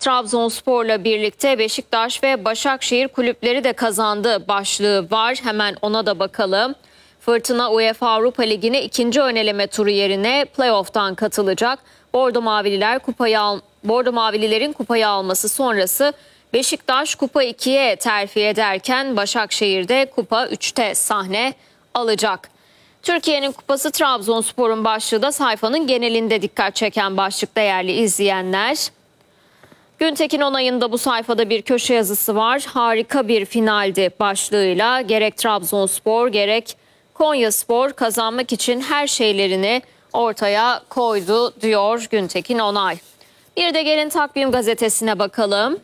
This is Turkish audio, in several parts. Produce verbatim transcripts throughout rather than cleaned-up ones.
Trabzonspor'la birlikte Beşiktaş ve Başakşehir kulüpleri de kazandı başlığı var. Hemen ona da bakalım. Fırtına UEFA Avrupa Ligi'ne ikinci öneleme turu yerine playoff'tan katılacak. Bordo Mavililer kupayı al Bordo Mavililerin kupayı alması sonrası Beşiktaş kupa ikiye terfi ederken Başakşehir'de kupa üçte sahne alacak. Türkiye'nin kupası Trabzonspor'un başlığı da sayfanın genelinde dikkat çeken başlık değerli izleyenler. Güntekin Onay'ın da bu sayfada bir köşe yazısı var. Harika bir finaldi başlığıyla gerek Trabzonspor gerek Konyaspor kazanmak için her şeylerini ortaya koydu diyor Güntekin Onay. Bir de gelin Takvim Gazetesi'ne bakalım.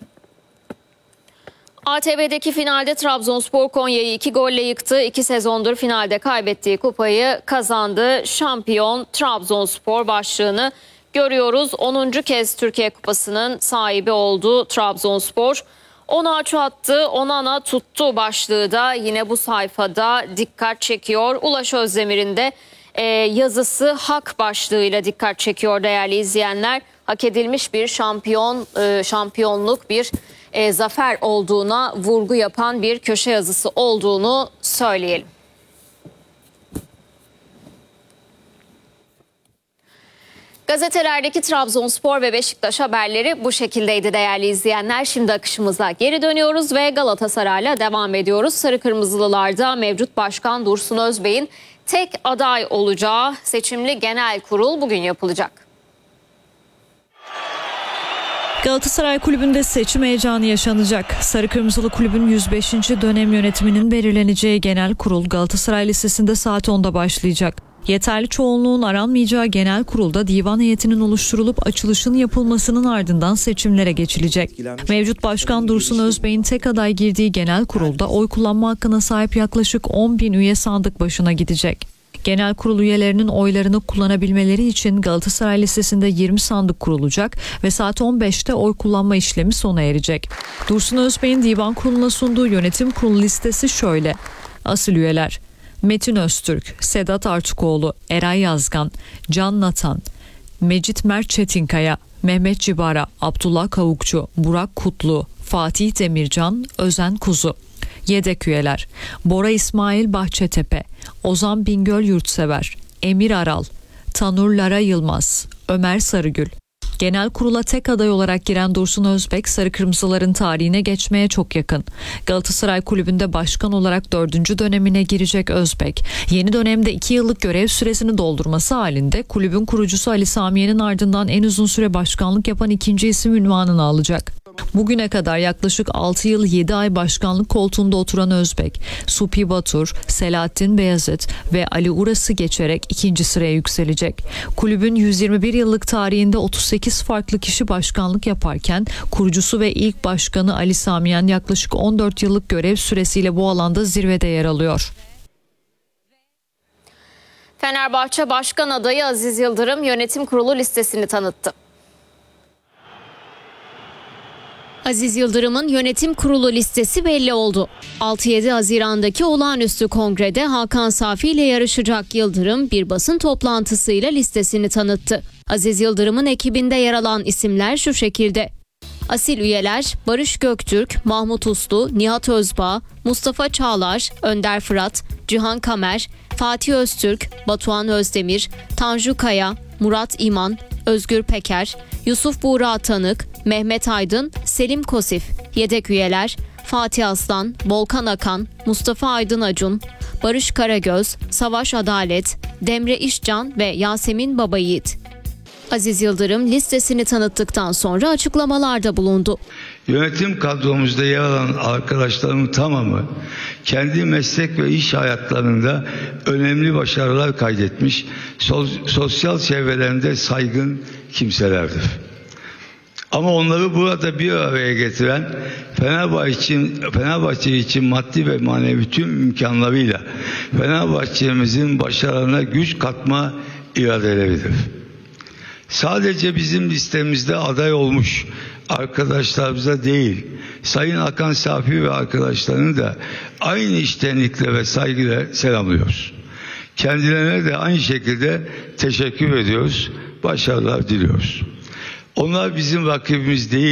A T V'deki finalde Trabzonspor Konya'yı iki golle yıktı. İki sezondur finalde kaybettiği kupayı kazandı. Şampiyon Trabzonspor başlığını görüyoruz. onuncu kez Türkiye Kupası'nın sahibi oldu Trabzonspor. Ona aç attı, onana tuttu başlığı da yine bu sayfada dikkat çekiyor. Ulaş Özdemir'in de e, yazısı hak başlığıyla dikkat çekiyor değerli izleyenler. Hak edilmiş bir şampiyon, e, şampiyonluk bir e, zafer olduğuna vurgu yapan bir köşe yazısı olduğunu söyleyelim. Gazetelerdeki Trabzonspor ve Beşiktaş haberleri bu şekildeydi değerli izleyenler. Şimdi akışımıza geri dönüyoruz ve Galatasaray'la devam ediyoruz. Sarı Kırmızılılarda mevcut başkan Dursun Özbek'in tek aday olacağı seçimli genel kurul bugün yapılacak. Galatasaray Kulübü'nde seçim heyecanı yaşanacak. Sarı Kırmızılı Kulübün yüz beşinci dönem yönetiminin belirleneceği genel kurul Galatasaray Lisesi'nde saat onda başlayacak. Yeterli çoğunluğun aranmayacağı genel kurulda divan heyetinin oluşturulup açılışın yapılmasının ardından seçimlere geçilecek. Mevcut başkan Dursun Özbek'in tek aday girdiği genel kurulda oy kullanma hakkına sahip yaklaşık on bin üye sandık başına gidecek. Genel kurul üyelerinin oylarını kullanabilmeleri için Galatasaray Lisesi'nde yirmi sandık kurulacak ve saat on beşte oy kullanma işlemi sona erecek. Dursun Özbek'in divan kuruluna sunduğu yönetim kurulu listesi şöyle. Asıl üyeler: Metin Öztürk, Sedat Artukoğlu, Eray Yazgan, Can Natan, Mecit Mert Çetinkaya, Mehmet Cibara, Abdullah Kavukçu, Burak Kutlu, Fatih Demircan, Özen Kuzu. Yedek üyeler: Bora İsmail Bahçetepe, Ozan Bingöl Yurtsever, Emir Aral, Tanur Lara Yılmaz, Ömer Sarıgül. Genel kurula tek aday olarak giren Dursun Özbek, Sarı Kırmızıların tarihine geçmeye çok yakın. Galatasaray Kulübü'nde başkan olarak dördüncü dönemine girecek Özbek, yeni dönemde iki yıllık görev süresini doldurması halinde kulübün kurucusu Ali Samiye'nin ardından en uzun süre başkanlık yapan ikinci isim unvanını alacak. Bugüne kadar yaklaşık altı yıl yedi ay başkanlık koltuğunda oturan Özbek, Supi Batur, Selahattin Beyazıt ve Ali Uras'ı geçerek ikinci sıraya yükselecek. Kulübün yüz yirmi bir yıllık tarihinde otuz sekiz farklı kişi başkanlık yaparken kurucusu ve ilk başkanı Ali Samiyen yaklaşık on dört yıllık görev süresiyle bu alanda zirvede yer alıyor. Fenerbahçe Başkan adayı Aziz Yıldırım yönetim kurulu listesini tanıttı. Aziz Yıldırım'ın yönetim kurulu listesi belli oldu. altı yedi Haziran'daki olağanüstü kongrede Hakan Safi ile yarışacak Yıldırım bir basın toplantısıyla listesini tanıttı. Aziz Yıldırım'ın ekibinde yer alan isimler şu şekilde: Asil üyeler Barış Göktürk, Mahmut Uslu, Nihat Özbağ, Mustafa Çağlar, Önder Fırat, Cihan Kamer, Fatih Öztürk, Batuhan Özdemir, Tanju Kaya, Murat İman, Özgür Peker, Yusuf Buğra Tanık, Mehmet Aydın, Selim Kosif. Yedek üyeler Fatih Aslan, Volkan Akan, Mustafa Aydın Acun, Barış Karagöz, Savaş Adalet, Demre İşcan ve Yasemin Babayiğit. Aziz Yıldırım listesini tanıttıktan sonra açıklamalarda bulundu. Yönetim kadromuzda yer alan arkadaşlarımın tamamı kendi meslek ve iş hayatlarında önemli başarılar kaydetmiş, sosyal çevrelerinde saygın kimselerdir. Ama onları burada bir araya getiren Fenerbahçe için, Fenerbahçe için maddi ve manevi tüm imkanlarıyla Fenerbahçe'mizin başarılarına güç katma iradeleridir. Sadece bizim listemizde aday olmuş arkadaşlarımıza değil, Sayın Hakan Safi ve arkadaşlarını da aynı içtenlikle ve saygıyla selamlıyoruz. Kendilerine de aynı şekilde teşekkür ediyoruz, başarılar diliyoruz. Onlar bizim rakibimiz değil.